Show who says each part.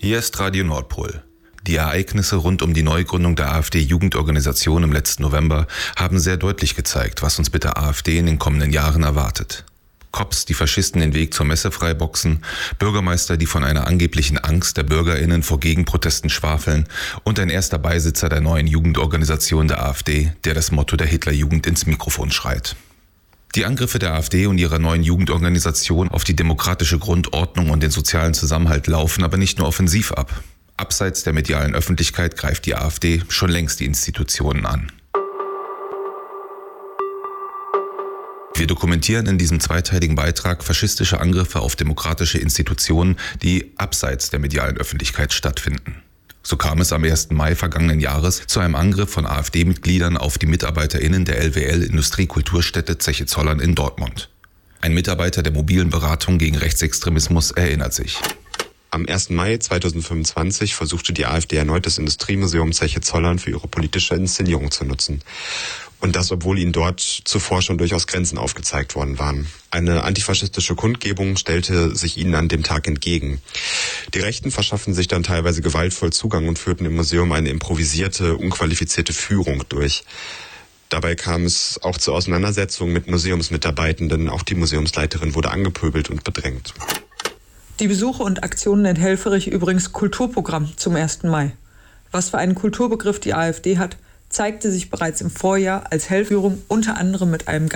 Speaker 1: Hier ist Radio Nordpol. Die Ereignisse rund um die Neugründung der AfD-Jugendorganisation im letzten November haben sehr deutlich gezeigt, was uns mit der AfD in den kommenden Jahren erwartet. Cops, die Faschisten den Weg zur Messe freiboxen, Bürgermeister, die von einer angeblichen Angst der BürgerInnen vor Gegenprotesten schwafeln und ein erster Beisitzer der neuen Jugendorganisation der AfD, der das Motto der Hitlerjugend ins Mikrofon schreit. Die Angriffe der AfD und ihrer neuen Jugendorganisation auf die demokratische Grundordnung und den sozialen Zusammenhalt laufen aber nicht nur offensiv ab. Abseits der medialen Öffentlichkeit greift die AfD schon längst die Institutionen an. Wir dokumentieren in diesem zweiteiligen Beitrag faschistische Angriffe auf demokratische Institutionen, die abseits der medialen Öffentlichkeit stattfinden. So kam es am 1. Mai vergangenen Jahres zu einem Angriff von AfD-Mitgliedern auf die MitarbeiterInnen der LWL Industriekulturstätte Zeche Zollern in Dortmund. Ein Mitarbeiter der mobilen Beratung gegen Rechtsextremismus erinnert sich.
Speaker 2: Am 1. Mai 2025 versuchte die AfD erneut das Industriemuseum Zeche Zollern für ihre politische Inszenierung zu nutzen. Und das, obwohl ihnen dort zuvor schon durchaus Grenzen aufgezeigt worden waren. Eine antifaschistische Kundgebung stellte sich ihnen an dem Tag entgegen. Die Rechten verschafften sich dann teilweise gewaltvoll Zugang und führten im Museum eine improvisierte, unqualifizierte Führung durch. Dabei kam es auch zu Auseinandersetzungen mit Museumsmitarbeitenden. Auch die Museumsleiterin wurde angepöbelt und bedrängt.
Speaker 3: Die Besuche und Aktionen nennt Helfferich übrigens Kulturprogramm zum 1. Mai. Was für einen Kulturbegriff die AfD hat, zeigte sich bereits im Vorjahr als Hellführung unter anderem mit einem